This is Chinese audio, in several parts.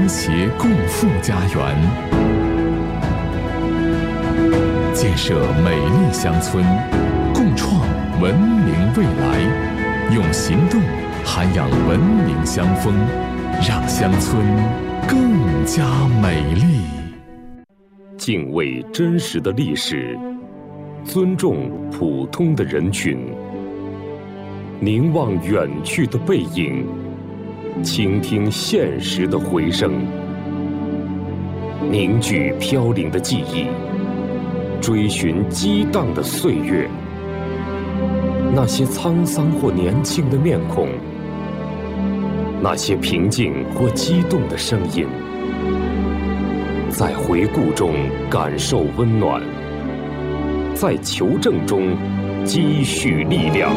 谐共富家园，建设美丽乡村，共创文明未来，用行动涵养文明乡风，让乡村更加美丽。 敬畏真实的历史，尊重普通的人群，凝望远去的背影，倾听现实的回声，凝聚飘零的记忆，追寻激荡的岁月。那些沧桑或年轻的面孔，那些平静或激动的声音，在回顾中感受温暖，在求证中积蓄力量。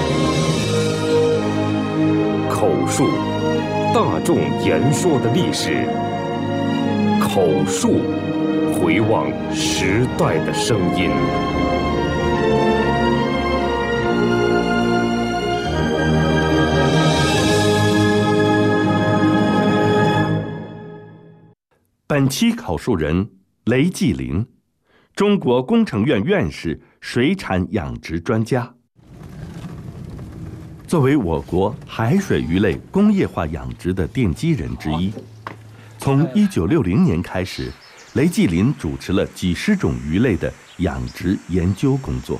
口述大众言说的历史，口述回望时代的声音。 本期口述人雷继林，中国工程院院士，水产养殖专家。作为我国海水鱼类工业化养殖的奠基人之一，从1960年开始，雷继林主持了几十种鱼类的养殖研究工作。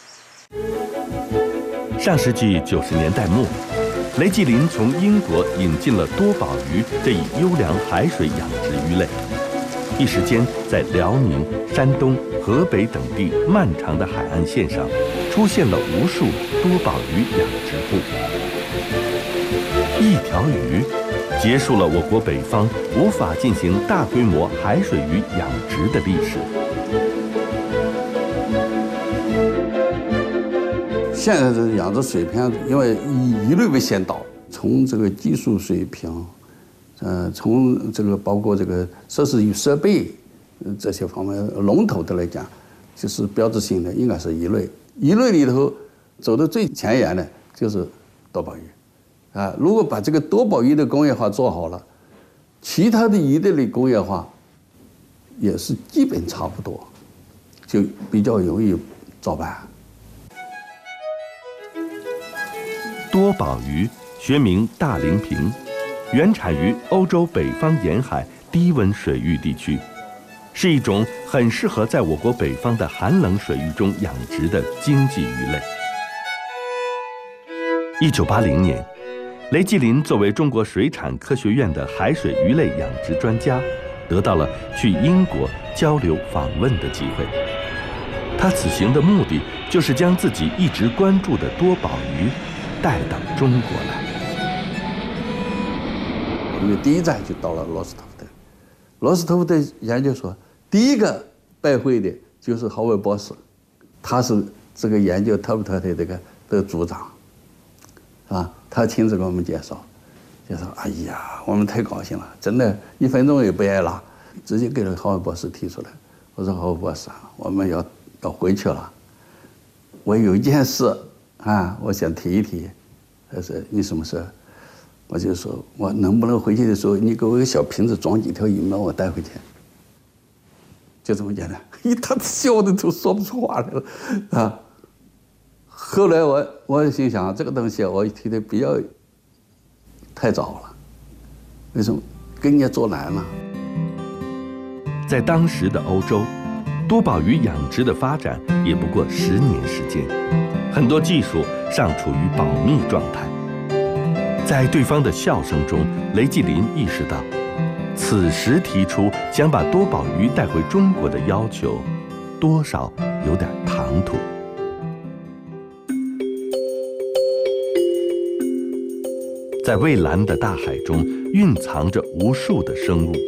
上世纪90年代末，雷继林从英国引进了多宝鱼这一优良海水养殖鱼类，一时间在辽宁、山东、河北等地漫长的海岸线上，出现了无数多宝鱼养殖户。一条鱼结束了我国北方无法进行大规模海水鱼养殖的历史。 现在的养殖水平，因为以鱼类为先导，从这个技术水平，从这个包括这个设施与设备这些方面龙头的来讲，就是标志性的应该是鱼类。鱼类里头走的最前沿的就是多宝鱼，啊，如果把这个多宝鱼的工业化做好了，其他的鱼类工业化也是基本差不多，就比较容易照办。 多宝鱼学名大鳞平，原产于欧洲北方沿海低温水域地区，是一种很适合在我国北方的寒冷水域中养殖的经济鱼类。1980年，雷继林作为中国水产科学院的海水鱼类养殖专家，得到了去英国交流访问的机会。他此行的目的就是将自己一直关注的多宝鱼带到中国来。 我们的第一站就到了罗斯托夫特，罗斯托夫特研究所第一个拜会的就是豪威博士，他是这个研究特布特的这个组长，啊，他亲自给我们介绍，哎呀，我们太高兴了，真的1分钟也不挨拉，直接给了豪威博士提出来。我说豪威博士啊，我们要回去了，我有一件事啊，我想提一提。他说你什么事？我就说我能不能回去的时候，你给我个小瓶子装几条鱼，让我带回去。就这么简单，他笑的都说不出话来了啊。后来我心想，这个东西我提的比较太早了，为什么？给人家做难了。 在当时的欧洲，多宝鱼养殖的发展也不过10年时间，很多技术尚处于保密状态。在对方的笑声中，雷继林意识到，此时提出想把多宝鱼带回中国的要求，多少有点唐突。在蔚蓝的大海中，蕴藏着无数的生物。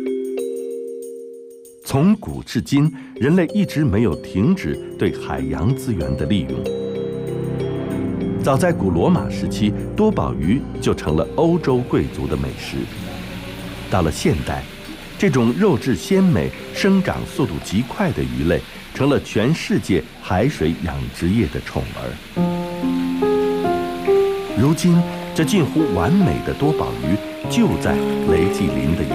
从古至今，人类一直没有停止对海洋资源的利用。早在古罗马时期，多宝鱼就成了欧洲贵族的美食。到了现代，这种肉质鲜美、生长速度极快的鱼类，成了全世界海水养殖业的宠儿。如今，这近乎完美的多宝鱼就在雷继林的